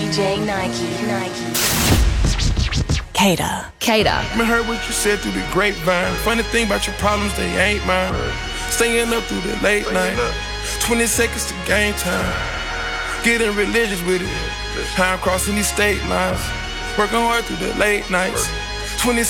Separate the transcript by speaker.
Speaker 1: DJ Nike. Cater.
Speaker 2: I heard what you said through the grapevine. Funny thing about your problems, they ain't mine. Staying up through the late night. 20 seconds to game time. Getting religious with it. How I'm crossing these state lines. Working hard through the late nights. 20